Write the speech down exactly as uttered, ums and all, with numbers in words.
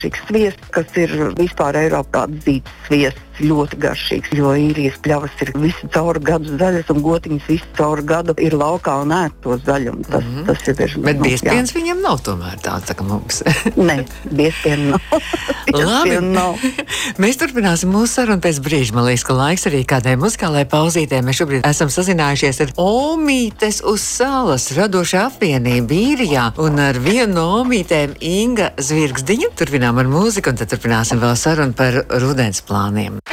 Sviests, kas ir vispār Eiropā atzīts sviests, ļoti garšīgs, jo īrijas pļavas ir visu cauri gadu zaļas un gotiņas visu cauri gadu ir laukā un ēd to zaļumu. Tas, mm -hmm. tas ir bieži. Bet biezpiens viņam nav tomēr tāds, tā kā mums. Nē, biezpienu nav. Labi, nav. Mēs turpināsim mūsu sarunu pēc brīža. Man liekas, ka laiks arī kādai muzikālai pauzītē. Mēs šobrīd esam sazinājušies ar Omītes uz salas radošā apvienību Īrijā un ar vienu no omītēm Inga Zvirgzdiņa. Turpinām ar mūziku un tad turpināsim vēl sarunu par rudens plāniem.